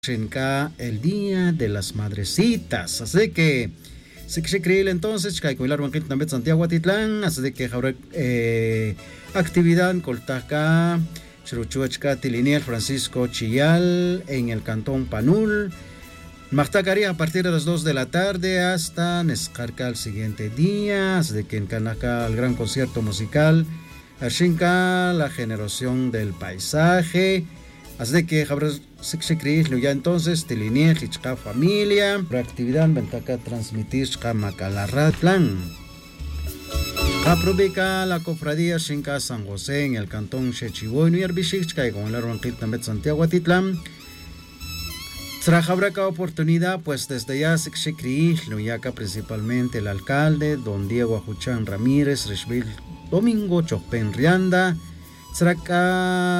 Shenka, el Día de las Madrecitas. Así que, si se cree entonces, que hay que hablar también Santiago Atitlán, así de que habrá actividad en Coltaca, Churuchuachca, Tiliniel, Francisco Chillal, en el Cantón Panul. Maxtacaría a partir de las 2 de la tarde hasta Nescarca el siguiente día, así de que en Canaca el gran concierto musical, Ashinka, la generación del paisaje. Así de que habrá ya entonces Tiliniel, Hichka familia, la actividad ventaca transmitir Macalarat plan. Aprovecha la cofradía Shinka San José en el cantón Chechiboy, Nuyarbishixka y con el Arbanquil también Santiago Atitlán. Tras habrá oportunidad, pues desde ya se Luyaca principalmente el alcalde, don Diego Ajuchán Ramírez, Reshvil Domingo Chopin Rianda, Traca